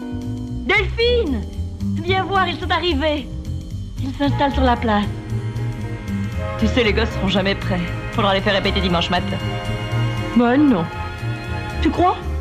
Delphine! Viens voir, ils sont arrivés. Ils s'installent sur la place. Tu sais, les gosses seront jamais prêts. Faudra les faire répéter dimanche matin. Bon, non. Tu crois?